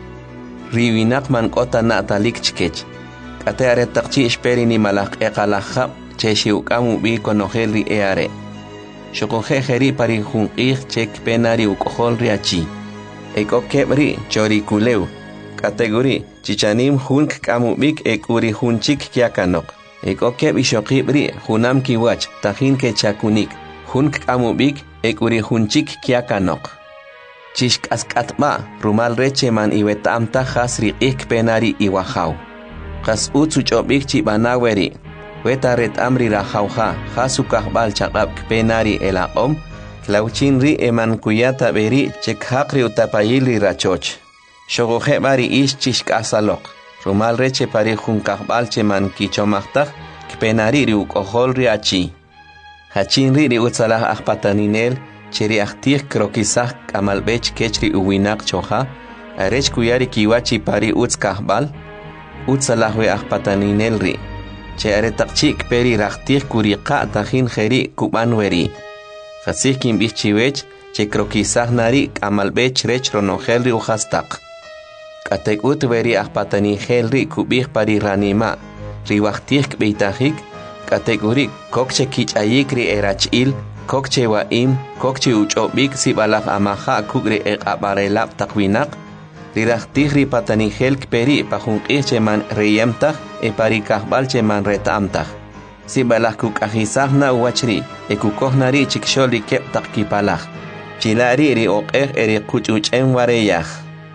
riwinak man kota natalik chkech kate are takchi esperi ni malak eqalakhab cheshiukamu bi konohel ri eare shokohe heri parihun chek penari ukohol riachi ekokebri chori kuleu Categorí chichanim hunk kamubik ekuri hunchik kiakanok. Ekokeb ishokibri hunam kiwach tahin ke chakunik. Hunk kamubik ekuri hunchik kiakanok. Chishk askatma rumal reche man iwetamta hasri ik penari iwahaw. Kas utsuchobik chibanaweri. Weta ret amri rahawha hasukahbal chakab penari elaqom. Klauchinri eman kuyata beri chekhakri utapayili rachoch. Shogohe bari ish chishk asalok. Rumal reche pari junkahbal cheman kichomachtak kpenari ri ukohol ri achi. Hachin ri utsalah akpataninel cheri aktih krokisah kamalbech kechri uwinak choha. Arech kuyari kiwachi pari utskahbal. Utsalah we akpataninel ri. Che aretakchik peri raktih kuriqa tahin kheri kubanweri. Khasih kimbich chiwech che krokisah nari kamalbech rech ronogel ri uhastak. Katekut veri akpatani helri kubih pari ranima riwaktih kbeitajik kategori kokche kichayik ri erachil kokche waim kokche uchobik sibalaf amaha kugri eqabarelap takwinak riraktih ri patani hel kperi pajunqih cheman reyemtaj pari kahbal cheman retamtaj sibalaf kukajisahna uwachri ekukohnari chiksholi kep takkipalaj chilari ri oqej eri kuchuchen wareyaj.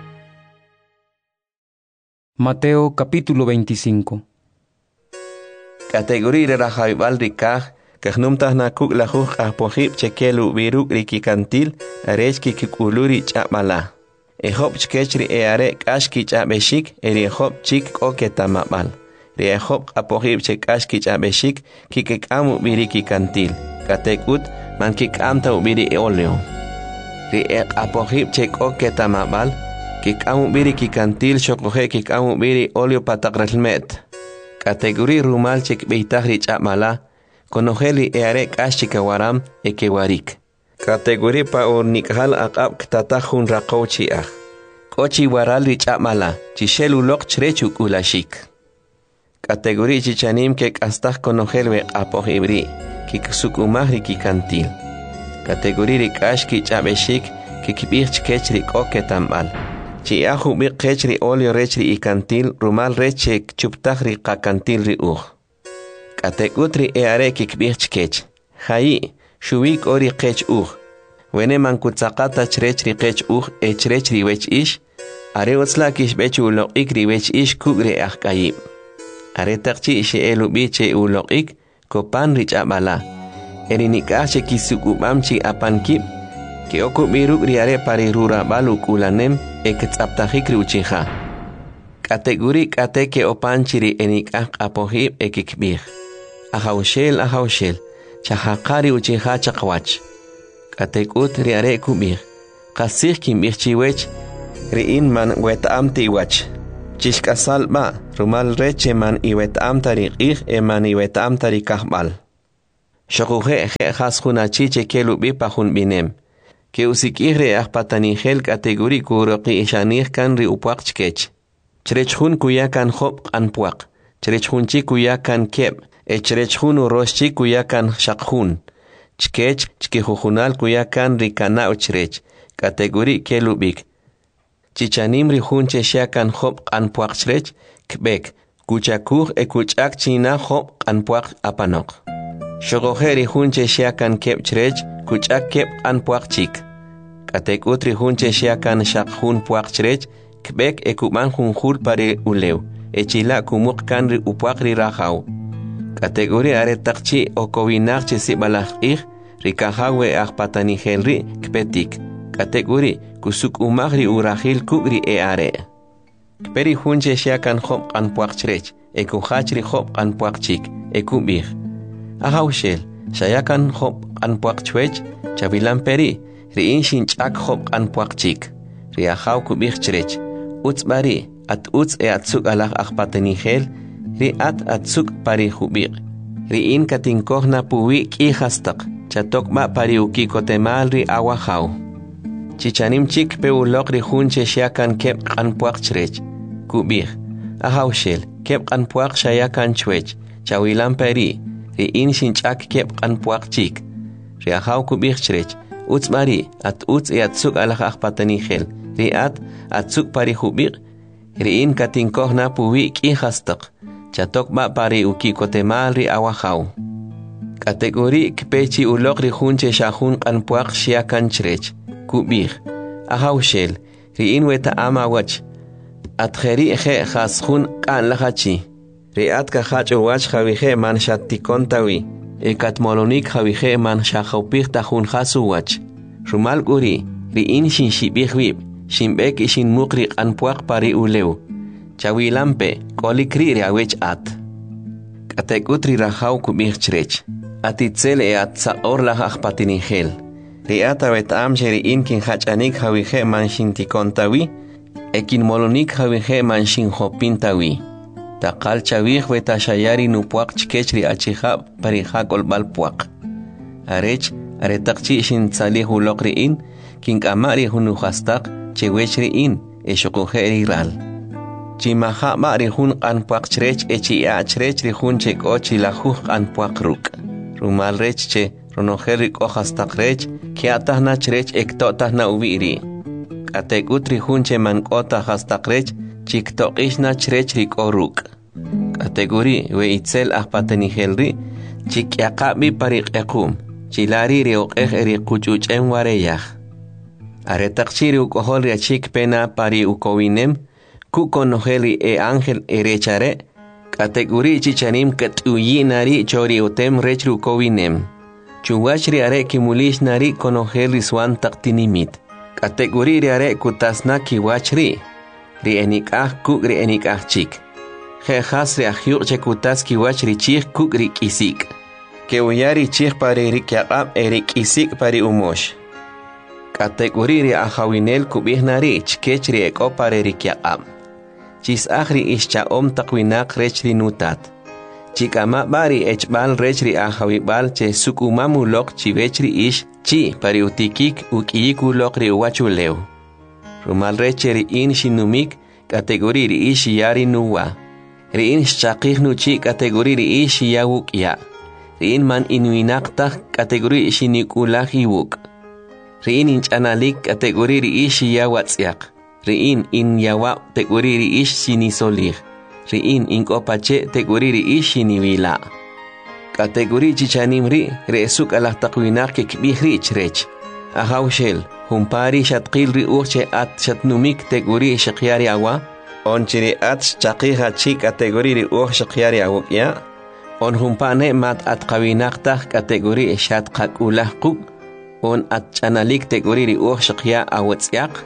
Mateo capítulo 25. Categoría de la Jaibal Rikah, que numtas na kuk la juj apojib chekelu viruk rikikantil, arechki kikuluri chapala. Ehop chkechri eare kashki chapeshik, erehop chik oketamabal. Rehop apojib chekashki chapeshik, kikekamu virikikantil. Katekut man kikamta ubiri oleo. Riek apojib chek oketamabal. Kikamu biri kikantil shokohe kikamu biri olio patakralmet. Kategori rumal chek beitahri chapmala. Konogeli eare kashika waram ekewarik. Kategori pa urnikhal akab ktatahun rakochi ah. Kochi warali chapmala. Chishelu lok chrechuk ulashik. Kategori chichanim kek astah konogelwe apohibri. Kiksukumahri kikantil. Kategori rikashki chapeshik kikibich kechri oketambal. Chiahu bi qechri olio rechri ikantil rumal reche chuptahri qakantil ri Katekutri eare kikbich kech. Hai shuwik ori qech Wene mankutsaqata chrechri qech echrechri wech ish. Are utslakish bechu uloqik ri wech ish kugri ahkayib. Are taqchi ishe elu biche uloqik kopan rich abala. Erinikache kisukubamchi apankib. Que okubiruk riare pari rura baluk ulanem eketsaptajik riuchiha. Kategorik ateke opanchiri enikak apohib ekikbih. Ahaushel, chahakari uchiha chakwach. Katekut ri are kubih. Kasih kim chiwech ri in man wetam tiwach. Chish kasalba rumal reche man iwetam tariqih man iwetam tarikahbal. Shokuje khas khunachi chekelubi pahun binem. Que usikire ahpatanihel kategori kuroqi ishanir kan ri upwaq chkech. Chrechhun kuya kan hop anpuaq. Chrechhunchi kuya kan keb. Chrechhun uroshchi kuya kan shaqhun. Chkech chkihujunal kuya kan ri kana uchrech. Kategori kelubik. Chichanim ri hunche shia kan hop anpuaq chrech. Kbek. Kuchakuj kuchak china hop anpuaq apanok. Shogojeri hunche shia kan keb chrech. Kuchak keb anpuaq chik. Katekut ri hunche shia kan shaqhun puaq chrech. Kbek ekuman junjul pare uleu. Echila kumuk kan ri upuaq ri rajaw. Kategori are takchi o kowinak chesi balakih. Rikahawe ahpatanihel ri kpetik. Kategori kusuk umag ri urahil kuk ri are. Kperi hunche shia kan hop anpuaq chrech. Ekuhach ri hop anpuaq chik. Ekubih. Ahawshel. Shayakan hop anpuaq chwech. Chavilan peri. Riin shinchak hop anpuaq chik. Riahaw kubih chrech. Utzbari. At utz atsuk alah ahpatanihel. Ri atsuk pari hubir. Riin katinkohna puwi kihastak. Chatok ma pari ukikotemal ri awahaw. Chichanim chik peulok ri hunche shayakan kep anpuaq chrech. Kubir. Ahawshel. Kep anpuaq shayakan chwech. Chawilan peri. Riin shinchak kep anpuaq chik. Riahaw kubir chrech. Utzbari. At utz atsuk alah ahpatanihel. Ri atsuk pari hubir. Riin katinkohna puwi kihastak. Chatok ma pari ukikotemal ri awahaw. Kategori kpechi ulok ri hunche shahun anpuaq shiakan chrech. Kubir. Ahawshel. Riin weta ama wach. Atjeri eje khashun kan lahachi. Riat kahach wach javihe man shatikontawi. Ekatmolonik javihe man shahopir tahun hasu wach. Rumal guri. Riin shin shibihwib. Shimbek ishin mukri anpuaq pari uleu. Chawilampe kolikri riawech at. Katekutri rahaw kubih chrech. Atitzel atsaor lah ahpatinihel. Riata wetam sheriin kin hachanik hawihe man shintikontawi. Ekin molonik hawihe man shinhopintawi. Takal chawih wetashayari nupuaq chkech ri achihab parihakol balpuaq. Arech aretakchi shin tzalih ulok riin. Kin kamari hunuhastak. Chewech riin eshokujeri ral. Chimaha ma rihun anpuaq chrech echia chrech rihun chek ochi lahuj anpuaq ruk. Rumal rech che ronojeri kohastak rech kiatahna chrech ektotahna ubiri. Katekut rihun che mankota hastak rech chiktoqishna chrech rikoruk. Kategori we itzel ahpatenihelri chikyaqabi pariq equm. Chilari rioqej erikuchuchen wareyah. Aretakchiri ukohol riachik pena pari ukowinem. Kukonojeli ángel erechare. Kategori chichanim katuyinari chori utem rechru ukowinem. Chuwachri are kimulish nari konojeli swan taktinimit. Kategori riare kutasna kiwachri. Rienikah kuk rienikah chik. Jejas riahyuk chekutas kiwachri chik kuk rikisik. Kewuyari chik pari rikyaqab erikisik pari umosh. Kategori ri ahawinel kubihnari chkech ri eko pare rikyaqam. Chis ahri ischa takwinaq rech ri nutat. Chikama bari echbal rech ri ahawibal che sukumamulok chivech ri ish chi pari utikik ukiyik ri uwachuleu. Rumal rech ri in shinumik kategori ri ish yari nuwa. Ri in shchaqih nuchi kategori ri ish yawuk ya. Ri in man inuinaqtaq kategori shinikulaj iwuk. Riin inchanalik kategori ri ish yawatsiak. Riin in yawa tegori ri ish sinisolir. Riin inkopache tegori ri ish sinivila. Kategori chichanim ri resuk alah takwinak kekbih ri chrech. Ahawshel humpari shatqil ri urche at shatnumik tegori shakyari awa. Onchiri at chaqiha chi kategori ri ur shakyari awukya. On humpane mat at kawinaqtaq kategori shatqak ulah quk. On at chanalik tegoriri shakya awatsiak.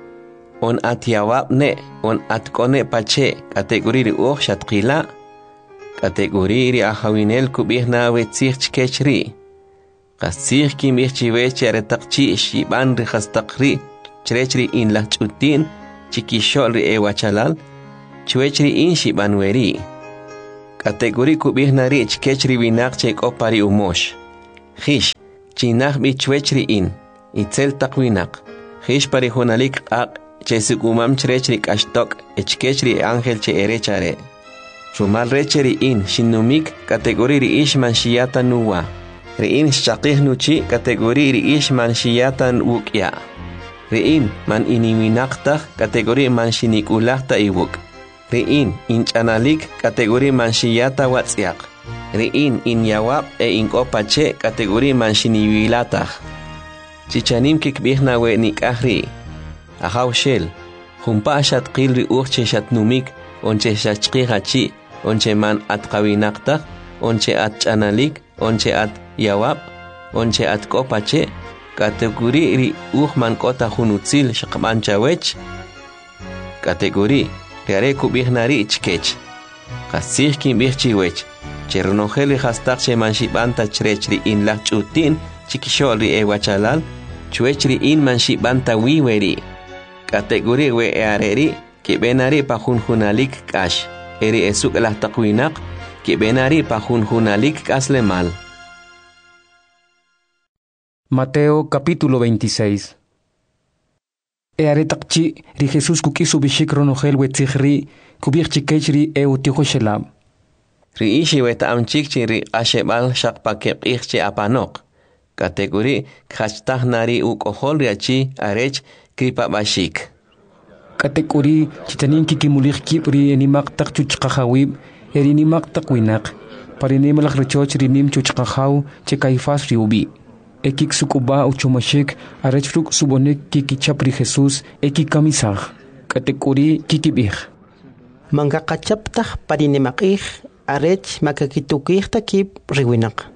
On at yawabne. On at kone pache kategoriri shatkila. Kategoriri ahawinel kubihna wetzich chkechri. Qasih kim chiwech aretaqchi shiban ri khastaqri chrechri in la chutin chikishol ri ewachalal chwechri in shiban weri kategori kubihnari chkechri winaq chekopari umosh khish chinaq bi chwechri in itzel taqwinaq khish pari hunalik aq chesugumam chrechri kashtok echkechri angel che erechare rumal recheri in shinumik kategori ri ishman shiyata nuwa Riin shaqih nuchi kategori riish man shiyatan wukya. Riin man iniminaqtaq kategori man shinikulaqta iwuk. Riin inchanalik kategori man shiyata watsiaq. Riin inyawaq inkopache kategori man shiniwilataq. Chichanim kikbihna we nikahri. Ahaw shel. Humpa shatqil ri uche shatnumik onche shachqihachi onche man atqawinaqtaq onche atchanalik onche at yawab onche at kopache kategori ri man kota hunutzil shaqman chawech kategori riare kubihnari chkech qasih kim bichiwech chernogeli hastaqche manshibanta chrechri in la chutin chikisholi ewachalal chwechri in manshibanta wiweri kategori we areri kebenari pahunhunalik kash eri esuk la taqwinaq kebenari pahunhunalik kaslemal. Mateo capítulo 26. Earetakchi ri Jesús kukisu bishikro nogel wetzihri kubirchikechri eutihoshelab. Ri ishi wetamchikchi ri ashebal shakpakekihchi apanok. Kategori khachtaghnari ukohol riachi arech kripabashik. Kategori chitanin kikimulikhkib ri enimaktak chuchqahawib erinimaktak winak. Parinimalak rechoch rinim chuchqahaw chekaifas riubi. Ekik sukuba uchumashik arechfruk subonek kikichapri Jesús ekikamisaj kategori kikibij. Mangakachaptaj parinemakij arech makakitukij takib riwinak.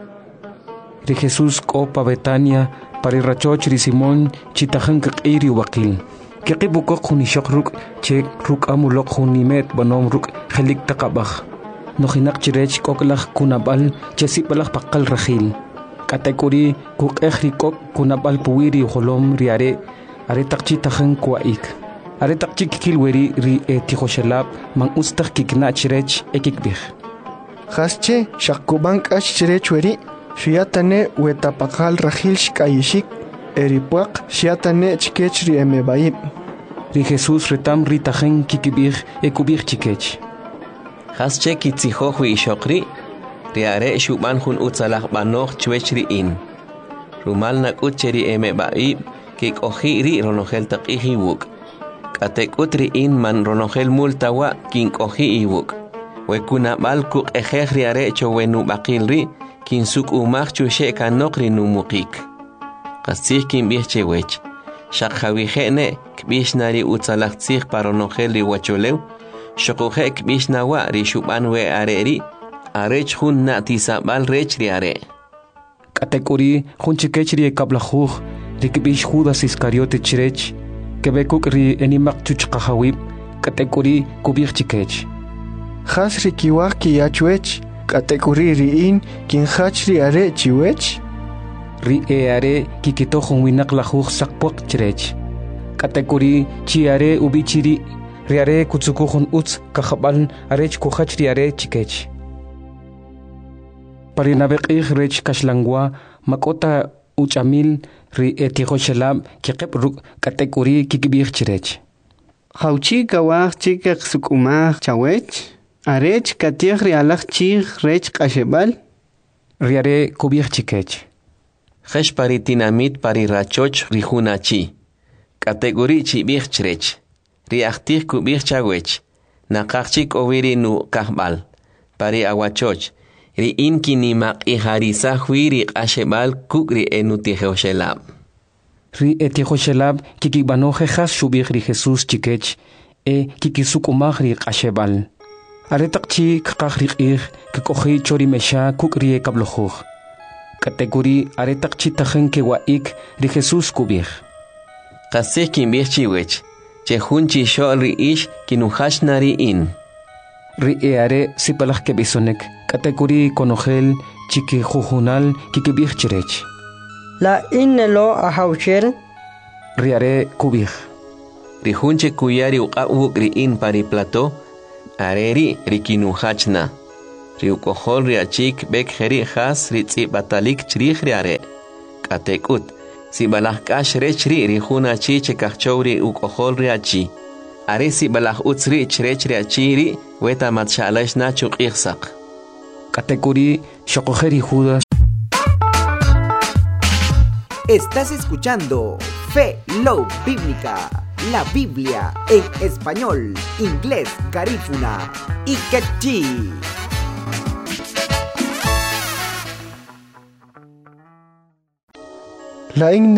Ri Jesús kopa Betania parirachoch ri Simón chitajan kakiri wakil. Kikibukok hunishakruk chek ruk amulok hunimet banom ruk helik takabaj. Nohinak chirech koklaj kunabal chesipalaj pakal rajil. Kategori kuk ehrikok kunabal puwiri holom riare aretakchi tajan kwaik. Aretakchi kikilweri ri etihoshelab man ustak kikna chirech ekikbih. Hasche shakubank ash chirech weri shiatane wetapakal rajil shkayishik eripuak shiatane chikech ri emebaib. Ri Jesús retam ri tajan kikibih ekubih chikech. Hasche kitzihohwi ishokri riare shuban hun utsalah banoj chwechri in. Rumal nakutcheri emebaib kikohiri ronogel taqihi wuk. Katekutri in man ronogel multawa kinkohi iwuk. Wekunabal kuk ejeh riare chowenu bakilri kinsuk umach chushe kanokri numukik. Qasih kinbih chewech. Shakhavihene kbishnari utsalah tzih paronogel ri wacholew. Shokuhe kbishnawa ri shuban we areri. Arech hun natisabal rech riare. Kategori hun chikechri kablajuj rikibish Judas Iscariote chirech kebekuk ri enimak chuchqahawib kategori kubich chikech. Has rikiwak kiyachwech kategori ri in kinhach riare chiwech. Ri eare kikitojon winak lajuj sakpok chirech. Kategori chiare ubichiri riare kutsukujon utz kahabal arech kuhach riare chikech. Parinabek rech kashlangwa makota uchamil ri etihoshelab kikebruk kategori kikibih chirech. Hauchi kawach chikek sukumah chawech arech katih rialach chih rech kashebal riare kubih chikech. Hesh paritinamit parirachoch rihunachi kategori chibih chirech riachtih kubih chawech nakachik oviri nu kahbal pari awachoch ri inki nimaq iharisa huiri ashebal kukri enutihoshelab. Ri etihoshelab kikibanoje has shubih ri Jesús chikech kikisukumaj ri ashebal. Aretakchi kakaj ri kikoji chori mesha kukri kablojuj. Kategori aretakchi tajen kewaik ri Jesús kubih. Qasih kinbih chiwech chehunchi shol ri ish kinuhashnari in. Ri eare sipalaj kebisonek kategori konogel chique jujunal kikibij chirech. La innelo ahaucher. Riare kubij. Rijunche kuyari uqawuk riin pari plato, areri rikinuhachna. Riukohol riachik bek jeri has ritzi batalik chrij riare. Katekut, si balahkash rechri rijuna chiche kachowri ukohol riachi. Are si balah utsri chrech riachiri weta matshalash nachuk ihsak. Katekuri shokojeri Judas. Estás escuchando Fe Love Bíblica, la Biblia en español, inglés, garífuna y quechí. La